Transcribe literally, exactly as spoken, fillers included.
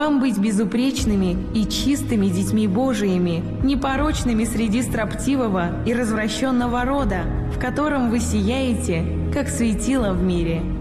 Вам быть безупречными и чистыми детьми Божиими, непорочными среди строптивого и развращенного рода, в котором вы сияете, как светило в мире.